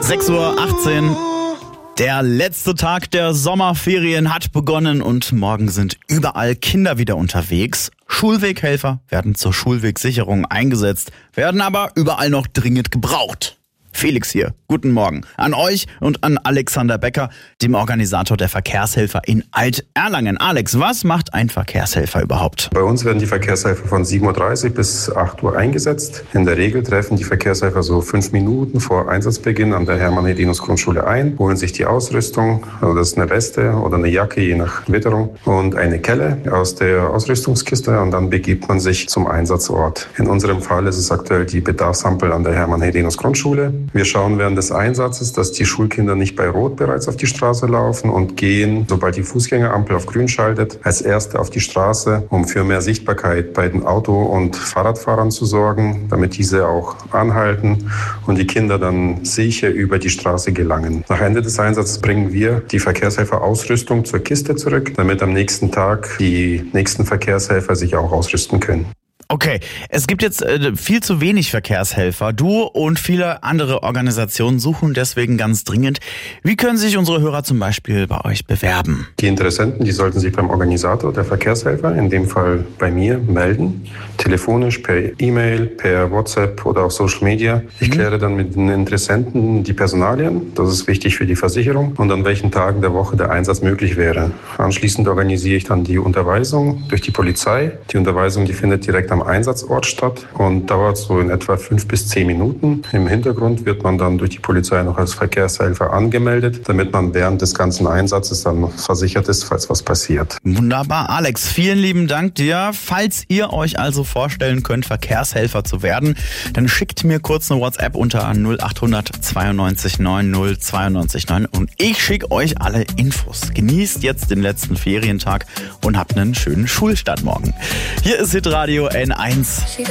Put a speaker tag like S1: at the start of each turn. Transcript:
S1: 6:18 Uhr. Der letzte Tag der Sommerferien hat begonnen und morgen sind überall Kinder wieder unterwegs. Schulweghelfer werden zur Schulwegsicherung eingesetzt, werden aber überall noch dringend gebraucht. Felix hier, guten Morgen an euch und an Alexander Becker, dem Organisator der Verkehrshelfer in Alt-Erlangen. Alex, was macht ein Verkehrshelfer überhaupt?
S2: Bei uns werden die Verkehrshelfer von 7:30 Uhr bis 8 Uhr eingesetzt. In der Regel treffen die Verkehrshelfer so 5 Minuten vor Einsatzbeginn an der Hermann-Hedinus-Grundschule ein, holen sich die Ausrüstung, also das ist eine Weste oder eine Jacke, je nach Witterung, und eine Kelle aus der Ausrüstungskiste, und dann begibt man sich zum Einsatzort. In unserem Fall ist es aktuell die Bedarfsampel an der Hermann-Hedinus-Grundschule. Wir schauen während des Einsatzes, dass die Schulkinder nicht bei Rot bereits auf die Straße laufen und gehen, sobald die Fußgängerampel auf grün schaltet, als Erste auf die Straße, um für mehr Sichtbarkeit bei den Auto- und Fahrradfahrern zu sorgen, damit diese auch anhalten und die Kinder dann sicher über die Straße gelangen. Nach Ende des Einsatzes bringen wir die Verkehrshelfer-Ausrüstung zur Kiste zurück, damit am nächsten Tag die nächsten Verkehrshelfer sich auch ausrüsten können.
S1: Okay, es gibt jetzt viel zu wenig Verkehrshelfer. Du und viele andere Organisationen suchen deswegen ganz dringend. Wie können sich unsere Hörer zum Beispiel bei euch bewerben?
S2: Die Interessenten, die sollten sich beim Organisator der Verkehrshelfer, in dem Fall bei mir, melden. Telefonisch, per E-Mail, per WhatsApp oder auf Social Media. Ich kläre dann mit den Interessenten die Personalien. Das ist wichtig für die Versicherung. Und an welchen Tagen der Woche der Einsatz möglich wäre. Anschließend organisiere ich dann die Unterweisung durch die Polizei. Die Unterweisung, die findet direkt am Einsatzort statt und dauert so in etwa 5 bis 10 Minuten. Im Hintergrund wird man dann durch die Polizei noch als Verkehrshelfer angemeldet, damit man während des ganzen Einsatzes dann versichert ist, falls was passiert.
S1: Wunderbar, Alex, vielen lieben Dank dir. Falls ihr euch also vorstellen könnt, Verkehrshelfer zu werden, dann schickt mir kurz eine WhatsApp unter 0800 92 90 92 9 und ich schicke euch alle Infos. Genießt jetzt den letzten Ferientag und habt einen schönen Schulstart morgen. Hier ist Hitradio N1.